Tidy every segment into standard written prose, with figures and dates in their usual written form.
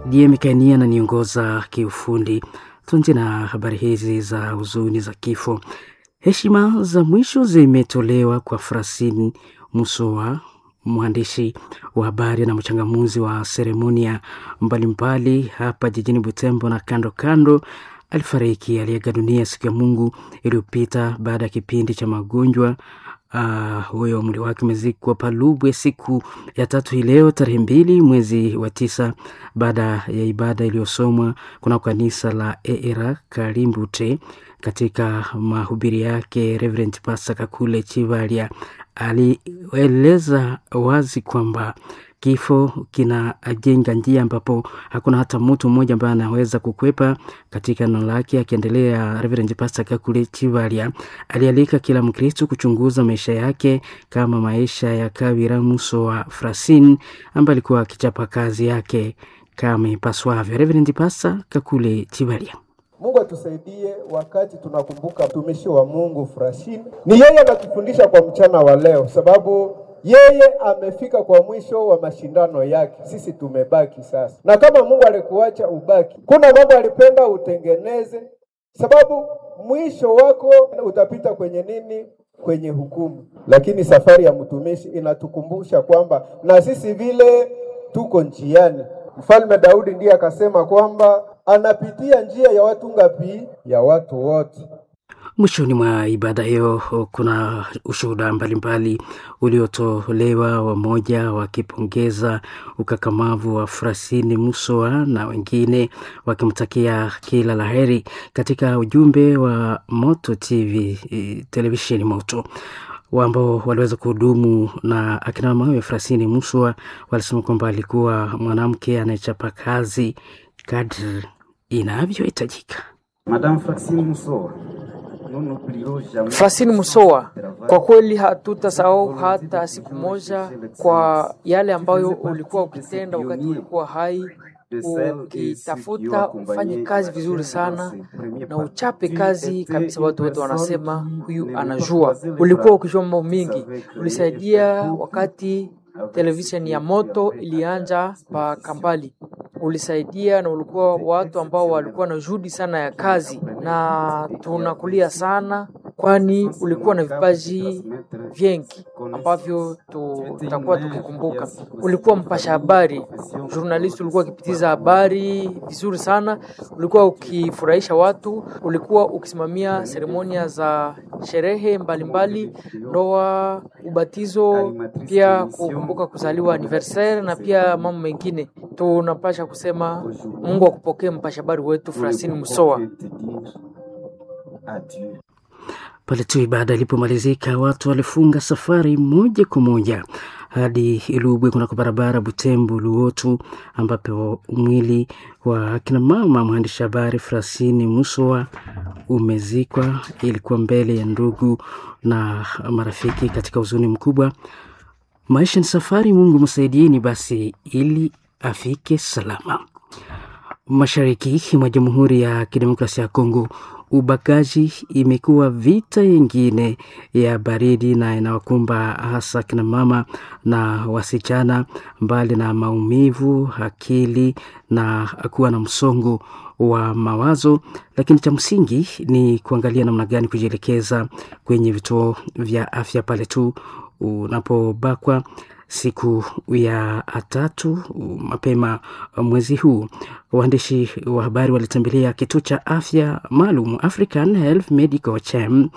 Die Mikania na niongoza kiufundi. Tuanze na habari hizi za huzuni za kifo. Heshima za mwisho zimetolewa kwa Francine Musowa, mwandishi wa habari na mchangamuzi wa seremonia mbalimbali hapa jijini Butembo na kando kando. Alifariki, aliaga dunia siku ya Mungu iliyopita baada ya kipindi cha magonjwa. Huyo mwili wake umezikwa Palubwe siku ya 3 hii leo tarehe 2 mwezi wa 9 baada ya ibada iliyosomwa kuna kanisa la ERA Kalimbute. Katika mahubiri yake Reverend Pastor Kakule Chivalia alieleza wazi kwamba kifo kinajenga njia ambapo hakuna hata mtu mmoja ambaye anaweza kukwepa. Katika neno lake akiendelea, Reverend Pastor Kakule Chivalia alialika kila Mkristo kuchunguza maisha yake kama maisha ya Kabira Musowa Francine ambaye alikuwa akichapa kazi yake kama ipaswavyo. Reverend Pastor Kakule Chivalia: Mungu atusaidie wakati tunakumbuka mtumishi wa Mungu Francine. Ni yeye anatufundisha kwa mchana wa leo, sababu yeye amefika kwa mwisho wa mashindano yake. Sisi tumebaki sasa. Na kama Mungu alikuacha ubaki, kuna mambo alipenda utengeneze, sababu mwisho wako utapita kwenye nini? Kwenye hukumu. Lakini safari ya mtumishi inatukumbusha kwamba na sisi vile tuko njiani. Mfalme Daudi ndiye akasema kwamba anapitia njia ya watu ngapi? Ya watu wote. Mwishoni mwa ibada hiyo kuna ushuhuda mbalimbali uliotolewa, wamoja wakipongeza ukakamavu wa Francine Musowa na wengine wakimtakia kila laheri. Katika ujumbe wa Moto TV, televisheni Moto, ambao waliweza kuhudumu na akina mama wa Francine Musowa walisema kwamba alikuwa mwanamke anayechapa kazi kadri inavyohitajika. Madam Francine Musowa, Francine Musowa, kwa kweli hatutasahau hata siku moja kwa yale ambayo ulikuwa ukitenda wakati ulikuwa hai, ukitafuta ufanye kazi vizuri sana na uchape kazi kabisa. Watu wote wanasema huyu anajua. Ulikuwa ukijua mambo mingi, ulisaidia wakati television ya Moto ilianja pa Kambali. Ulisaidia na ulikuwa watu ambao walikuwa na juhudi sana ya kazi, na tunakulia sana kwani ulikuwa na vipaji vingi ambavyo tutakuwa tukikumbuka. Ulikuwa mpasha habari, journalist, ulikuwa ukipitiza habari vizuri sana, ulikuwa ukifurahisha watu, ulikuwa ukisimamia seremonia za sherehe mbalimbali, ndoa, ubatizo, pia kukumbuka kuzaliwa anniversaire na pia mambo mengine. Tunapasha kusema Mungu akupokee mpasha habari wetu Francine Musowa. Pale tu ibada ilipomalizika, watu walifunga safari moja kwa moja hadi Ilubwe kuna barabara Butembo Luotu, ambapo mwili wa akina mama mwandishi habari Francine Musowa umezikwa. Ilikuwa mbele ya ndugu na marafiki katika huzuni mkubwa. Maisha ni safari, Mungu msaidieni basi ili afike salama. Mashariki mwa Jamhuri ya Kidemokrasia ya Kongo, ubakaji imekuwa vita nyingine ya baridi na inawakumba hasa kina mama na wasichana. Mbali na maumivu, akili na kuwa na msongo wa mawazo, lakini cha msingi ni kuangalia namna gani kujielekeza kwenye vituo vya afya pale tu unapobakwa. Siku ya 3 mapema mwezi huu, waandishi wa habari walitembelea kituo cha afya maalum African Health Medical Chem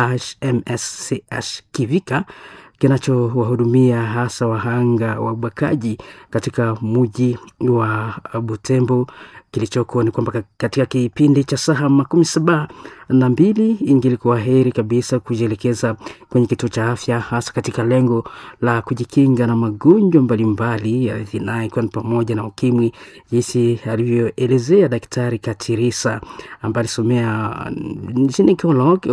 HMSCH Kivika kinachowahudumia hasa wahanga wa ubakaji katika mji wa Butembo. Kilichoko ni kwamba katika kipindi cha saa 72 ingilikuwa heri kabisa kujielekeza kwenye kituo cha afya, hasa katika lengo la kujikinga na magonjwa mbalimbali ya zinai, kwa pamoja na ukimwi, jinsi alivyoelezea Daktari Katirisa ambaye alisomea gynecologue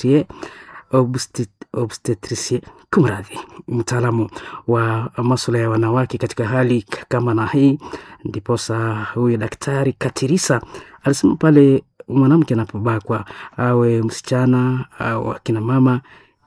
obstetricien, kumradhi, mtaalamu wa masuala ya wanawake katika hali kama na hii. Ndiposa huyo Daktari Katirisa alisema pale mwanamke anapobakwa, awe msichana au akina mama,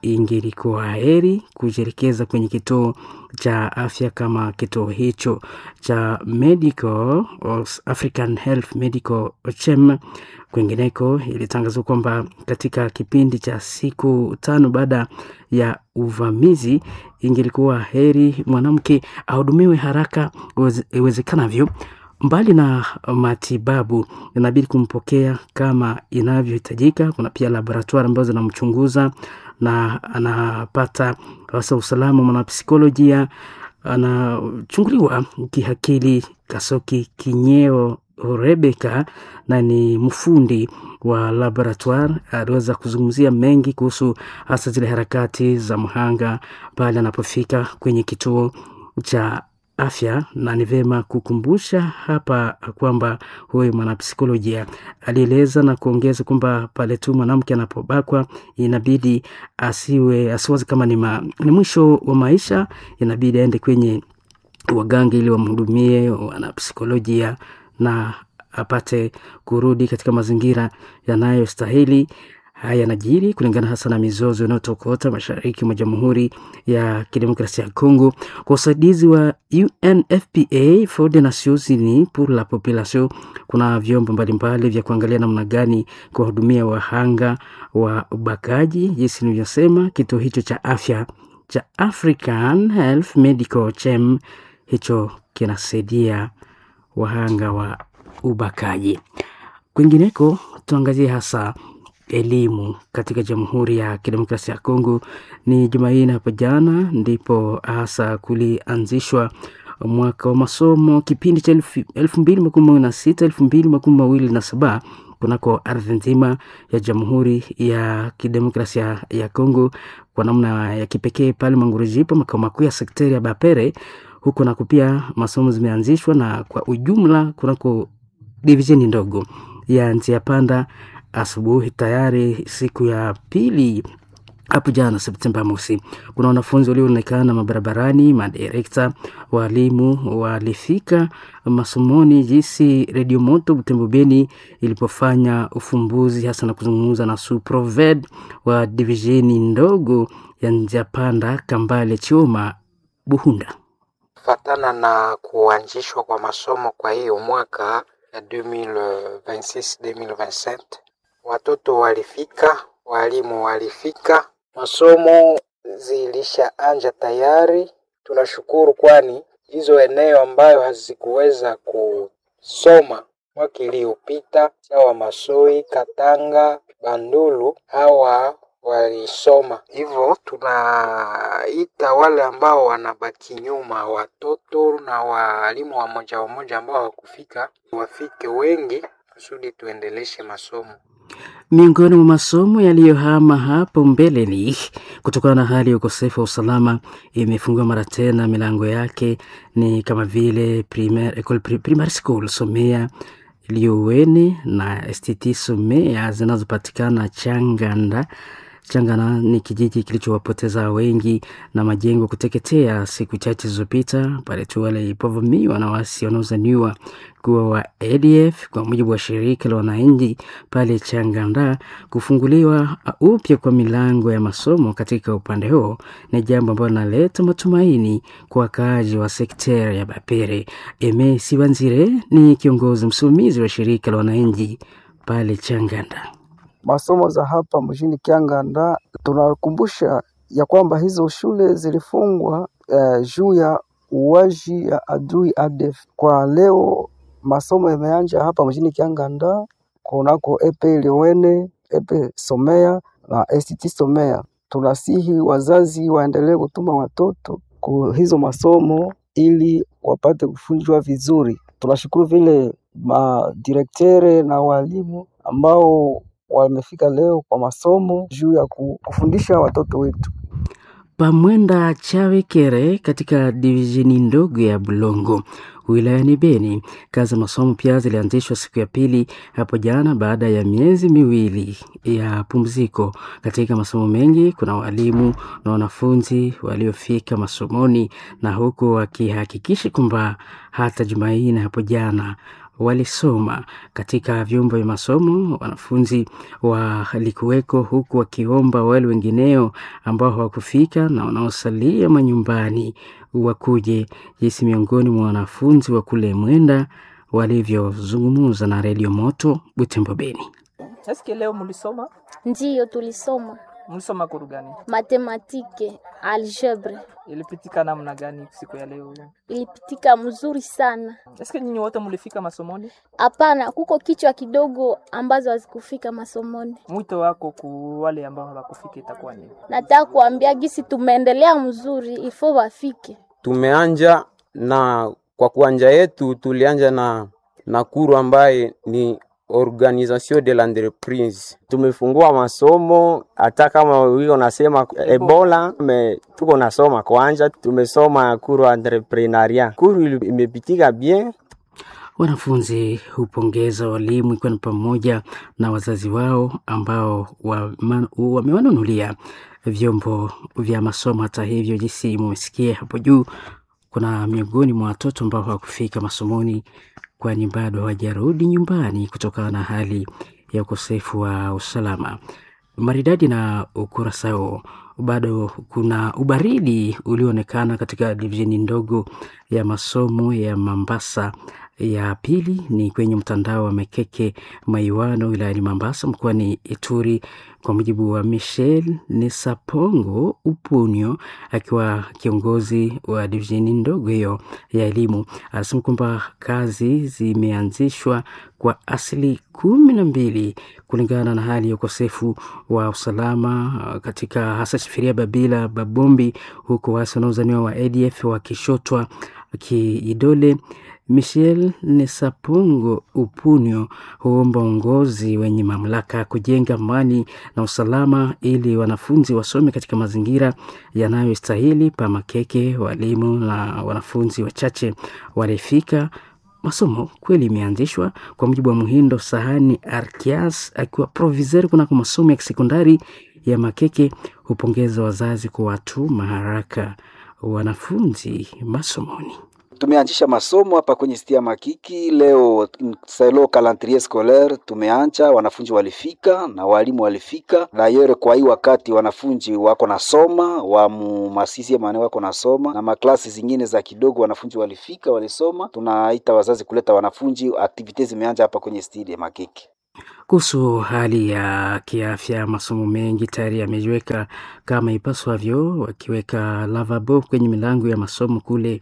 ingelikuwa heri kujielekeza kwenye kituo cha afya kama kituo hicho cha Medical African Health Medical CHEM. Kwingineko ilitangazwa kwamba katika kipindi cha siku 5 baada ya uvamizi, ingelikuwa heri mwanamke ahudumiwe haraka iwezekanavyo. Mbali na matibabu, inabidi kumpokea kama inavyohitajika. Kuna pia laboratoire ambazo zinamchunguza na anapata hasa usalama. Mwanapsikolojia anachunguliwa kihakili. Kasoki Kinyeo Rebecca na ni mfundi wa laboratoire, aliweza kuzungumzia mengi kuhusu hasa zile harakati za mhanga pale anapofika kwenye kituo cha afya. Na ni vema kukumbusha hapa kwamba huyu mwanapsikolojia alieleza na kuongeza kwamba pale tu mwanamke anapobakwa inabidi asiwaze kama ni mwisho wa maisha, inabidi aende kwenye waganga ili wamhudumie wanapsikolojia na apate kurudi katika mazingira yanayostahili. Haya yanajiri kulingana hasa na mizozo inayotokota mashariki mwa Jamhuri ya Kidemokrasia ya Kongo. Kwa usaidizi wa UNFPA for the Nations Unies pour la Population, kuna vyombo mbalimbali vya kuangalia namna gani kuwahudumia wahanga wa ubakaji. Jinsi nilivyosema, kituo hicho cha afya cha African Health Medical CHEM hicho kinasaidia wahanga wa ubakaji. Kwingineko tuangazie hasa elimu katika Jamhuri ya Kidemokrasia ya Kongo. Ni Jumanne hapo jana ndipo hasa kulianzishwa mwaka wa masomo kipindi cha 2016-2027 kunako ardhi nzima ya Jamhuri ya Kidemokrasia ya Kongo, kwa namna ya kipekee pale Mangurujipo, makao makuu ya sekteri ya Bapere. Huko nako pia masomo zimeanzishwa, na kwa ujumla kunako divisheni ndogo ya Nziapanda asubuhi tayari siku ya pili hapo jana Septemba mosi, kuna wanafunzi walioonekana mabarabarani, madirekta, walimu walifika masomoni. Jinsi Radio Moto Butembo Beni ilipofanya ufumbuzi hasa na kuzungumza na Suproved wa divisheni ndogo ya Nziapanda, Kambale Chioma Buhunda. Fatana na kuanzishwa kwa masomo kwa hiyo mwaka ya 2026-2027, watoto walifika, walimu walifika, masomo zilishaanza tayari. Tunashukuru, kwani hizo eneo ambayo hazikuweza kusoma mwaka iliyopita, sawa Masoi, Katanga, Bandulu, hawa walisoma. Hivyo tunaita wale ambao wanabaki nyuma, watoto na walimu wamoja ambao hawakufika, wafike wengi kusudi tuendeleshe masomo. Miongoni mwa masomo yaliyohama hapo mbeleni kutokana na hali ya ukosefu wa usalama, imefungua mara tena milango yake, ni kama vile primary school Somea, Liuweni na STT Somea zinazopatikana Changanda. Changana ni kijiji kilichowapoteza wengi na majengo kuteketea siku chache zilizopita pale tu wale ipovamiwa na wasi wanaozaniwa kuwa wa ADF. Kwa mujibu wa shirika la wananchi pale Changanda, kufunguliwa upya kwa milango ya masomo katika upande huo ni jambo ambalo linaleta matumaini kwa wakaaji wa sekteri ya Bapere. Eme Sibanzire ni kiongozi msimamizi wa shirika la wananchi pale Changanda. Masomo za hapa mjini Kianganda, tunakumbusha ya kwamba hizo shule zilifungwa juu ya uwaji ya adui ADF. Kwa leo masomo yameanza hapa mjini Kianganda kunako Epe Liwene, Epe Somea na STT Somea. Tunasihi wazazi waendelee kutuma watoto kwa hizo masomo ili wapate kufunzwa vizuri. Tunashukuru vile madirektere na walimu ambao wamefika leo kwa masomo juu ya kufundisha watoto wetu. Pamwenda Chawekere katika divisheni ndogo ya Bulongo wilayani Beni, kazi masomo pia zilianzishwa siku ya pili hapo jana baada ya miezi miwili ya pumziko. Katika masomo mengi kuna walimu na wanafunzi waliofika masomoni, na huku wakihakikisha kwamba hata Jumanne hapo jana walisoma katika vyumba vya masomo. Wanafunzi walikuweko huku wakiomba wale wengineo ambao hawakufika na wanaosalia manyumbani wakuje. Jinsi miongoni mwa wanafunzi wa kule Mwenda walivyozungumza na Radio Moto Butembo Beni. Eske leo mulisoma? Ndiyo, tulisoma. Mulisoma kuru gani? Matematike, algebre. Ilipitika namna gani siku ya leo? Ilipitika mzuri sana. Eske nyinyi wote mulifika masomoni? Hapana, kuko kichwa kidogo ambazo hazikufika masomoni. Mwito wako ku wale ambao hawakufika itakuwa nini? Nataka kuambia gisi tumeendelea mzuri, ifo wafike. Tumeanja na kwa kuanja yetu tulianja na kuru ambaye ni Organisation de l'entreprise. Tumefungua masomo hata kama wiko nasema Ebola, tuko nasoma kwanza, tumesoma kuru entrepreneuria. Kuru imepitika bien. Wanafunzi hupongeza walimu ikiwa ni pamoja na wazazi wao ambao wamewanunulia vyombo vya masomo. Hata hivyo, jinsi mmesikia hapo juu, kuna miongoni mwa watoto ambao hawakufika masomoni kwani bado hawajarudi nyumbani kutokana na hali ya ukosefu wa usalama. Maridadi na ukurasa huo, bado kuna ubaridi ulioonekana katika divisheni ndogo ya masomo ya Mambasa ya pili, ni kwenye mtandao wa Mekeke Maiwano wilayani Mambasa mkoani Ituri. Kwa mujibu wa Michel Nesapongo Upunyo, akiwa kiongozi wa divisheni ndogo hiyo ya elimu, anasema kwamba kazi zimeanzishwa kwa 12% kulingana na hali ya ukosefu wa usalama katika hasa Shifiria Babila Babombi, huko wasi wanaozaniwa wa ADF wakishotwa kiidole. Michel Nesapongo Upunyo huomba uongozi wenye mamlaka kujenga amani na usalama ili wanafunzi wasome katika mazingira yanayostahili. Pa Makeke, walimu na wanafunzi wachache walifika. Masomo kweli imeanzishwa kwa mujibu wa Muhindo Sahani Arkias, akiwa proviseur kuna kwa masomo ya sekondari ya Makeke. Hupongeza wazazi kwa watuma haraka wanafunzi masomoni. Tumeanzisha masomo hapa kwenye Stia Makiki leo, selo calendrier scolaire tumeanza, wanafunzi walifika na walimu walifika. Na yere kwa hii wakati wanafunzi wako nasoma, wa masisi maana wako nasoma, na maklasi zingine za kidogo wanafunzi walifika walisoma. Tunaita wazazi kuleta wanafunzi, activities zimeanza hapa kwenye Stia Makiki. Kuhusu hali ya kiafya, masomo mengi tayari yamejiweka kama ipaswavyo, wakiweka lavabo kwenye milango ya masomo kule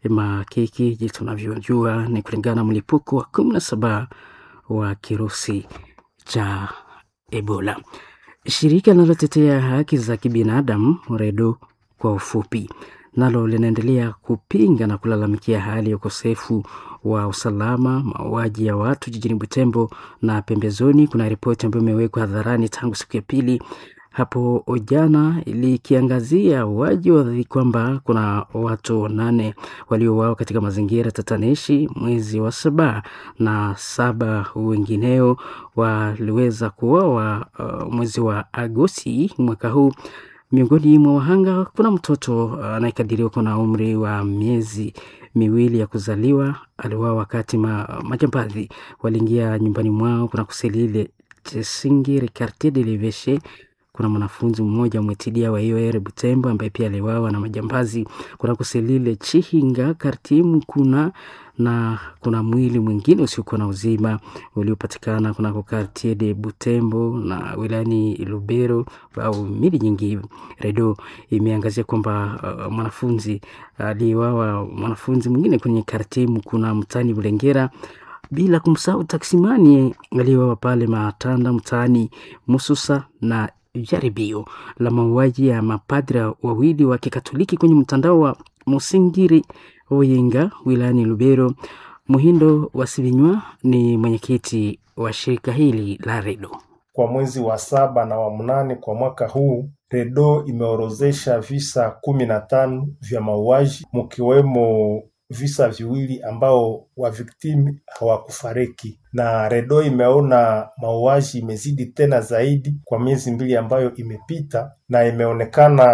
Makiki. Jinsi tunavyojua ni kulingana na mlipuko wa 17 wa kirusi cha Ebola. Shirika linalotetea haki za kibinadamu REDO kwa ufupi, nalo linaendelea kupinga na kulalamikia hali ya ukosefu wa usalama, mauaji ya watu jijini Butembo na pembezoni. Kuna ripoti ambayo imewekwa hadharani tangu siku ya pili hapo jana, likiangazia uaji wa kwamba kuna watu 8 waliouawa katika mazingira tatanishi mwezi wa 7 na 7 wengineo waliweza kuuawa mwezi wa Agosti mwaka huu. Miongoni mwa wahanga kuna mtoto anayekadiriwa kuwa na umri wa miezi 2 ya kuzaliwa. Aliuawa wakati majambazi waliingia nyumbani mwao kuna kuselile Tsingiri quartier de l'Evêché. Kuna mwanafunzi mmoja mwetidia wa IOR Butembo ambaye pia aliuawa na majambazi kuna kuselile Chihinga quartier Mkuna, na kuna mwili mwingine usiokuwa na uzima uliopatikana kuna quartier de Butembo na wilayani Lubero au mili nyingi. REDO imeangazia kwamba mwanafunzi aliuawa, mwanafunzi mwingine kwenye quartier Mkuna mtani Bulengera, bila kumsahau taksimani aliuawa pale Matanda mtani Mususa, na jaribio la mauaji ya mapadra wawili wa Kikatoliki kwenye mtandao wa Musingiri Oyinga wilayani Lubero. Muhindo Wasibinywa ni mwenyekiti wa shirika hili la REDO. Kwa mwezi wa 7 na wa 8 kwa mwaka huu, REDO imeorozesha visa 15 vya mauaji, mkiwemo visa 2 ambao wa victim hawakufariki. Na REDO imeona mauaji imezidi tena zaidi kwa miezi 2 ambayo imepita, na imeonekana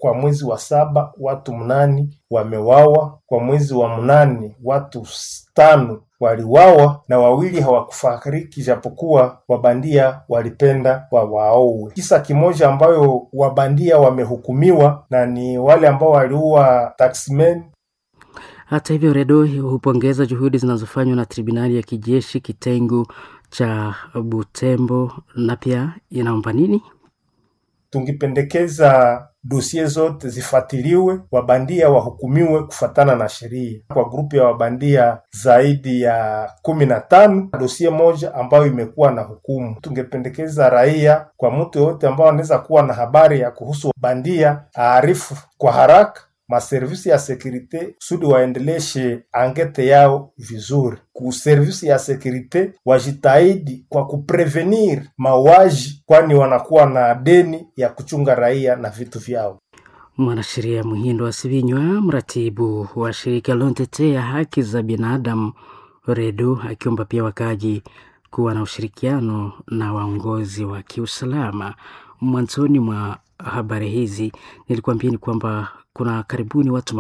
kwa mwezi wa 7 watu 8 wamewawa, kwa mwezi wa 8 watu 5 waliwawa na 2 hawakufariki, japokuwa wabandia walipenda wawaowe. Kisa kimoja ambayo wabandia wamehukumiwa na ni wale ambao waliua taximen. Hata hivyo, REDO hupongeza juhudi zinazofanywa na tribunali ya kijeshi kitengo cha Butembo, na pia inaomba nini? Tungipendekeza dosie zote zifuatiliwe, wabandia wahukumiwe kufatana na sheria. Kwa grupu ya wabandia zaidi ya 15, dosie moja ambayo imekuwa na hukumu. Tungependekeza raia, kwa mtu yote ambao anaweza kuwa na habari ya kuhusu bandia, aarifu kwa haraka maservisi ya sekurite kusudi waendeleshe angete yao vizuri. Kuservisi ya sekurite wajitahidi kwa kuprevenir mauaji, kwani wanakuwa na deni ya kuchunga raia na vitu vyao. Mwanasheria Muhindo Asivinywa, mratibu wa shirika linalotetea haki za binadamu REDO, akiomba pia wakaji kuwa na ushirikiano na waongozi wa kiusalama. Mwanzoni mwa habari hizi nilikuambia ni kwamba kuna karibuni watu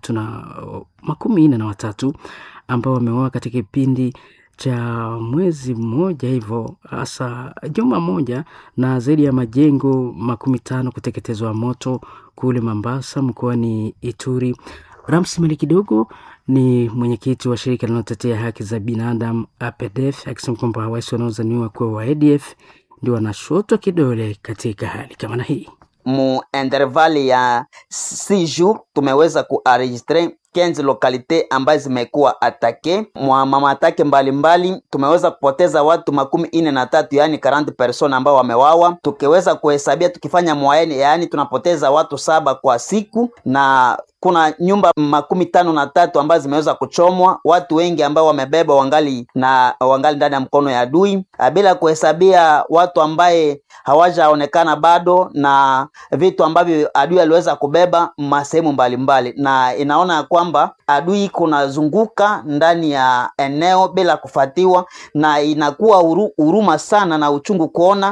43 ambao wameuawa katika kipindi cha mwezi mmoja hivyo, hasa juma moja, na zaidi ya majengo 15 kuteketezwa moto kule Mombasa mkoani Ituri. Ramsi Malikidogo ni mwenyekiti wa shirika linalotetea haki za binadamu APDF, akisema kwamba waasi wanaozaniwa kuwa wa ADF ndio wanashotwa kidole katika hali kama na hii. Mu intervali ya 6 jours tumeweza kuenregistrer 15 lokalite ambazo zimekuwa atake mwa mamatake mbalimbali. Tumeweza kupoteza watu 43, yani 40 persona ambao wamewawa. Tukiweza kuhesabia tukifanya mwaene, yani tunapoteza watu 7 kwa siku, na kuna nyumba 53 ambazo zimeweza kuchomwa. Watu wengi ambao wamebeba wangali ndani ya mkono ya adui, bila kuhesabia watu ambaye hawajaonekana bado na vitu ambavyo adui aliweza kubeba masehemu mbalimbali. Na inaona kwamba adui kunazunguka ndani ya eneo bila kufatiwa, na inakuwa huruma sana na uchungu kuona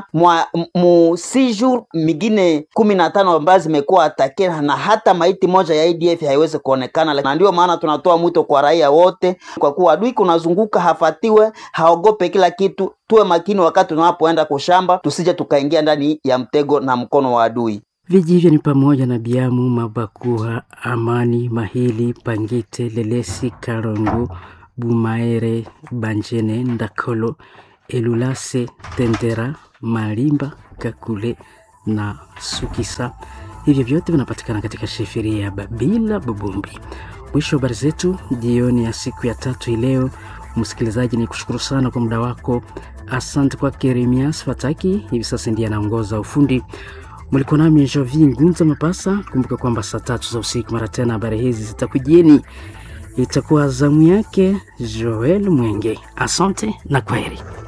mu 6 jours mingine 15 ambazo zimekuwa atake, na hata maiti moja ya ADF haiwezi kuonekana. Na ndio maana tunatoa mwito kwa raia wote, kwa kuwa adui kunazunguka, hafatiwe, haogope kila kitu. Tuwe makini wakati tunapoenda kushamba, tusije tukaingia ndani ya mtego na mkono wa adui. Vijiji ni pamoja na Biamu, Mabakua, Amani, Mahili, Pangite, Lelesi, Karongo, Bumaere, Banjene, Ndakolo, Elulase, Tendera, Malimba, Kakule na Sukisa. Hivyo vyote vinapatikana katika sheferi ya Babila Bubumbi. Mwisho habari zetu jioni ya siku ya 3 hii leo. Msikilizaji, ni kushukuru sana kwa muda wako. Asante kwa Keremias Fataki, hivi sasa ndiye anaongoza ufundi. Mlikuwa nami Jovi Ngunza Mapasa. Kumbuka kwamba saa 3 za usiku mara tena habari hizi zitakujieni. Itakuwa zamu yake Joel Mwenge. Asante na kwaheri.